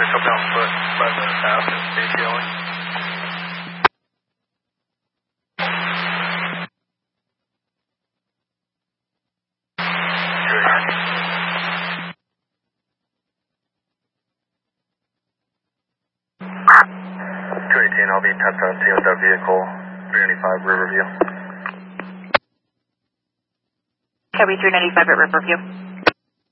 come down foot by the path and safety only. I'll be 1017 with that vehicle, 395 Riverview. Copy 395 at Riverview.